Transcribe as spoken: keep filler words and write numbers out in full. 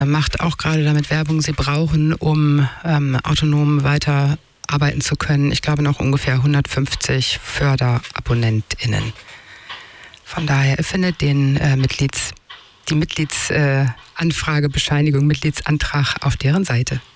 macht auch gerade damit Werbung, sie brauchen, um ähm, autonom weiterarbeiten zu können, ich glaube noch ungefähr hundertfünfzig FörderabonnentInnen. Von daher findet den äh, Mitglieds, die Mitgliedsanfrage, äh, Bescheinigung, Mitgliedsantrag auf deren Seite.